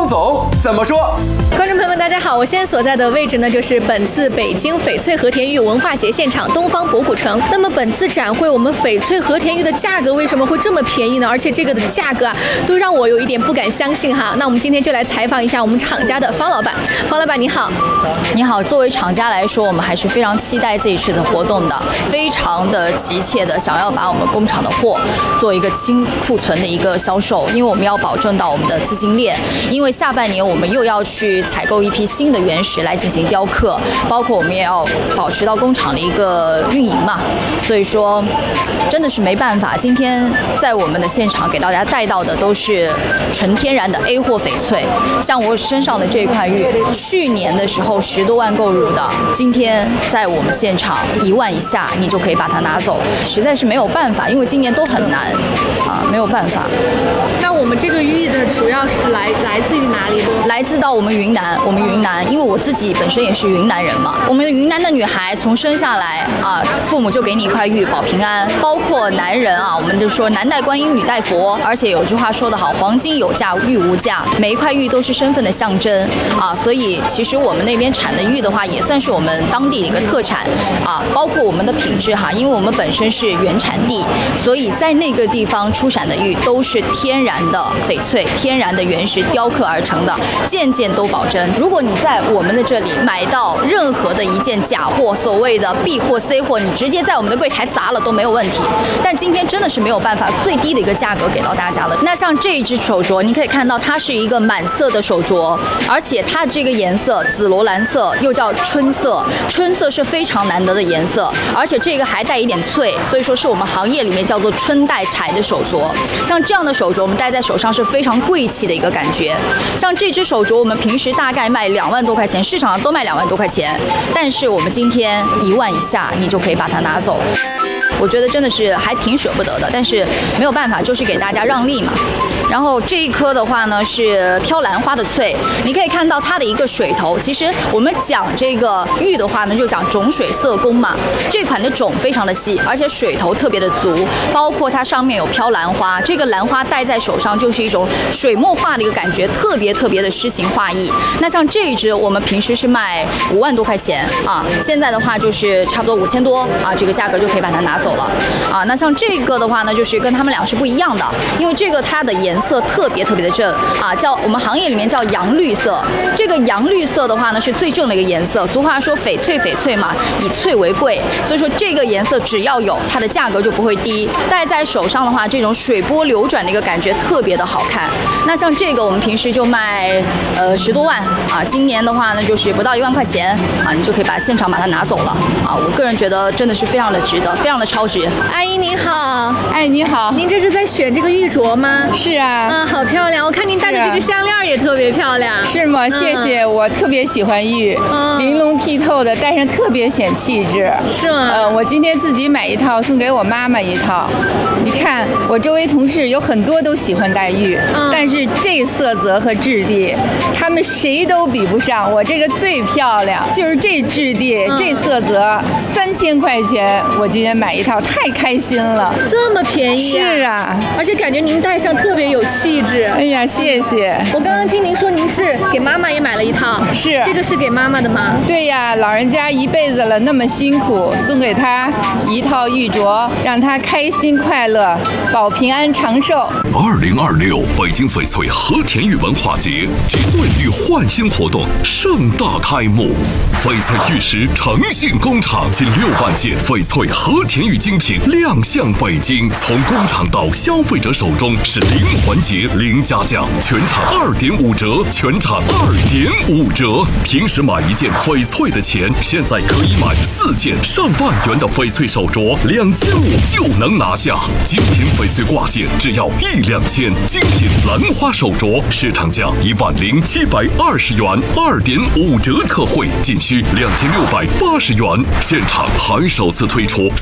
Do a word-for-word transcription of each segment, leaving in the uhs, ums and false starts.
走怎么说？ 观众朋友们，大家好，我现在所在的位置呢，就是本次北京翡翠和田玉文化节现场东方博古城。那么本次展会，我们翡翠和田玉的价格为什么会这么便宜呢？而且这个的价格啊，都让我有一点不敢相信哈。那我们今天就来采访一下我们厂家的方老板。方老板你好。 你好，作为厂家来说，我们还是非常期待这一次的活动的，非常的急切的想要把我们工厂的货做一个清库存的一个销售，因为我们要保证到我们的资金链，因为下半年我们又要去采购一批新的原石来进行雕刻，包括我们也要保持到工厂的一个运营嘛，所以说真的是没办法。今天在我们的现场给大家带到的都是纯天然的 A 货翡翠，像我身上的这一块玉，去年的时候十多万购入的，今天在我们现场一万以下，你就可以把它拿走，实在是没有办法，因为今年都很难啊，没有办法。 那我们这个玉的主要是来来自于哪里？ 来自到我们云南，我们云南，因为我自己本身也是云南人嘛。我们云南的女孩从生下来啊，父母就给你一块玉保平安。包括男人啊，我们就说男戴观音，女戴佛。而且有句话说得好，黄金有价，玉无价。每一块玉都是身份的象征啊，所以其实我们那边产的玉的话，也算是我们当地的一个特产啊。包括我们的品质哈，因为我们本身是原产地，所以在那个地方出产的玉都是天然的翡翠，天然的原石雕刻而成的。件件都保真。如果你在我们的这里买到任何的一件假货，所谓的 B 货 C 货，你直接在我们的柜台砸了都没有问题。但今天真的是没有办法最低的一个价格给到大家了。那像这一只手镯，你可以看到它是一个满色的手镯，而且它这个颜色紫罗兰色又叫春色，春色是非常难得的颜色，而且这个还带一点翠，所以说是我们行业里面叫做春带彩的手镯。像这样的手镯，我们戴在手上是非常贵气的一个感觉。像这只手镯，我们平时大概卖两万多块钱，市场上都卖两万多块钱，但是我们今天一万以下，你就可以把它拿走。我觉得真的是还挺舍不得的，但是没有办法，就是给大家让利嘛。然后这一颗的话呢是飘兰花的翠，你可以看到它的一个水头。其实我们讲这个玉的话呢，就讲种水色工嘛。这款的种非常的细，而且水头特别的足，包括它上面有飘兰花，这个兰花戴在手上就是一种水墨画的一个感觉，特别特别的诗情画意。那像这一支我们平时是卖五万多块钱啊，现在的话就是差不多五千多啊，这个价格就可以把它拿走了啊。那像这个的话呢，就是跟他们俩是不一样的，因为这个它的颜色特别特别的正啊，叫我们行业里面叫洋绿色。这个洋绿色的话呢是最正的一个颜色，俗话说翡翠翡翠嘛，以翠为贵，所以说这个颜色只要有，它的价格就不会低。戴在手上的话，这种水波流转的一个感觉特别的好看。那像这个我们平时就卖呃十多万啊，今年的话呢就是不到一万块钱啊，你就可以把现场把它拿走了啊。我个人觉得真的是非常的值得，非常的超值。 阿姨您好。 哎，你好。 您这是在选这个玉镯吗？ 是啊。 啊，好漂亮！我看您戴的这个项链也特别漂亮。 是吗？谢谢，嗯、我特别喜欢玉，嗯、玲珑剔透的，戴上特别显气质。 是吗？ 呃，我今天自己买一套，送给我妈妈一套。你看，我周围同事有很多都喜欢戴玉，嗯、但是这色泽和质地，他们谁都比不上。我这个最漂亮，就是这质地、嗯、这色泽，三千块钱，我今天买一套，太开心了。 这么便宜、啊？ 是啊， 而且感觉您戴上特别有气质。 哎呀，谢谢。 我刚刚听您说您是给妈妈也买了一套， 是这个是给妈妈的吗？ 对呀，老人家一辈子了，那么辛苦，送给她一套玉镯，让她开心快乐，保平安长寿。 二零二六北京翡翠和田玉文化节及岁玉焕新活动盛大开幕，翡翠玉石诚信工厂近六万件翡翠和田玉精品亮相北京，从工厂到消费者手中是零环节零加价，全场二点五折，全场二点五折。平时买一件翡翠的钱，现在可以买四件上万元的翡翠手镯，两千五就能拿下。精品翡翠挂件只要一两千，精品兰花手镯市场价一万零七百二十元，二点五折特惠，仅需两千六百八十元。现场还首次推出岁玉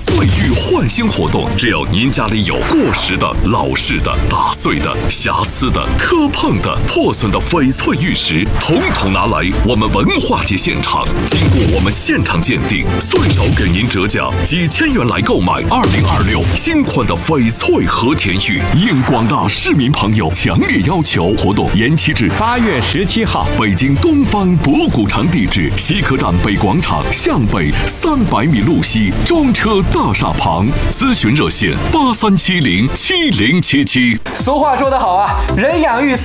玉焕新活动，只要您家里有过时的、老式的、打碎的、瑕疵的、磕碰的、破损的翡翠玉石，统统拿来我们文化节现场，经过我们现场鉴定，最少给您折价几千元来购买二零二六新款的翡翠和田玉。应广大市民朋友强烈要求，活动延期至八月十七号。 北京东方博古城地址：西客站北广场向北三百米路西装车大厦旁。咨询热线：八三七零七零七七。 俗话说得好啊，人养育三